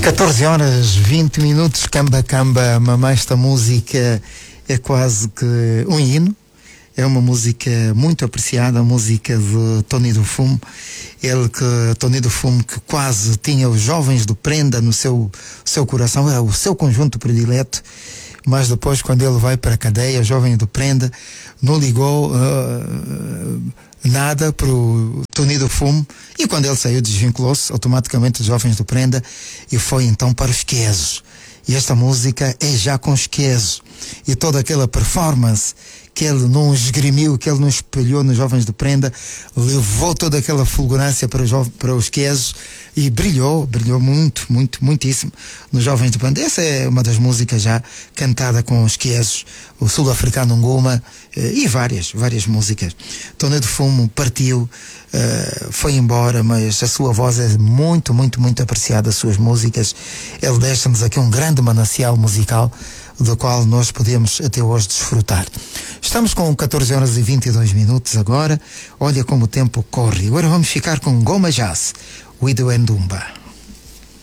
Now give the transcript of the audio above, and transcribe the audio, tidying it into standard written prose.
14 horas 20 minutos, Camba Camba, mamãe. Esta música é quase que um hino. É uma música muito apreciada, a música de Tony do Fumo. Tony do Fumo, que quase tinha os Jovens do Prenda no seu coração, é o seu conjunto predileto. Mas depois, quando ele vai para a cadeia, Jovem do Prenda não ligou nada para o Tony do Fumo, e quando ele saiu, desvinculou-se automaticamente dos Jovens do Prenda e foi então para os Quezos. E esta música é já com os Quezos, e toda aquela performance que ele não esgrimiu, que ele não espelhou nos Jovens de Prenda, levou toda aquela fulgurância para os Quezos e brilhou muitíssimo nos Jovens de Prenda. Essa é uma das músicas já cantada com os Quezos, o sul-africano Ngoma, e várias músicas. Tony do Fumo partiu, foi embora, mas a sua voz é muito apreciada, as suas músicas. Ele deixa-nos aqui um grande manancial musical do qual nós podemos até hoje desfrutar. Estamos com 14 horas e 22 minutos agora. Olha como o tempo corre. Agora vamos ficar com Goma Jazz, Widow Ndumba.